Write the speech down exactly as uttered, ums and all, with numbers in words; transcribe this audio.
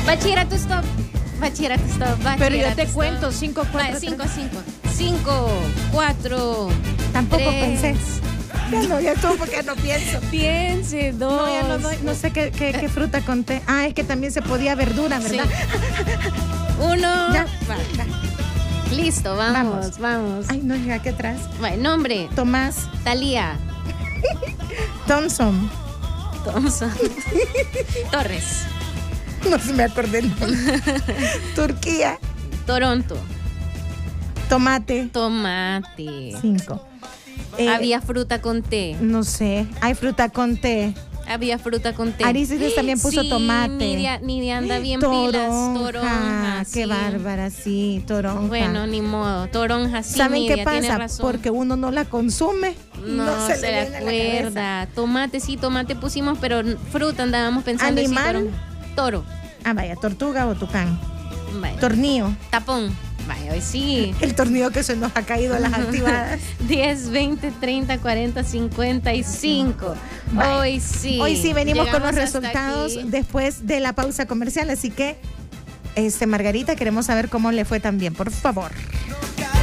Bachillerato stop. Bachillerato stop. Pero yo te stop. cuento, cinco, cuatro, cinco, cinco. cinco, cuatro. Tampoco tres. pensé. Ya no, ya todo porque no pienso. Piense, dos. No, ya no, no, no sé qué, qué, qué fruta conté. Ah, es que también se podía verdura, ¿verdad? Sí. Uno. Ya. Va, va. Listo, vamos, vamos. vamos. Ay, no, llega aquí atrás. Va, nombre. Tomás. Talía. Thompson. Thompson. Torres. No se me acordé el nombre. Turquía. Toronto. Tomate. Tomate. Cinco. Eh, Había fruta con té. No sé. Hay fruta con té. Había fruta con té. Arícides también puso sí, tomate. Nidia, Nidia anda bien toronja, pilas. Toronja. Qué sí. bárbara, sí, toronja. Bueno, ni modo. Toronja, sí, ¿Saben Nidia, qué tiene pasa? razón. Porque uno no la consume. No, No se, se, le le viene a la acuerda. Tomate, sí, tomate pusimos, pero fruta andábamos pensando. ¿Animal? En sí, toro. Ah, vaya, tortuga o tucán. Vaya. Tornillo. Tapón. Vaya, hoy sí. El tornillo que se nos ha caído a las activadas. diez, veinte, treinta, cuarenta, cincuenta y cinco. Vaya. Hoy sí. Hoy sí venimos con los Llegamos hasta resultados aquí. después de la pausa comercial, así que, este, Margarita, queremos saber cómo le fue también, por favor.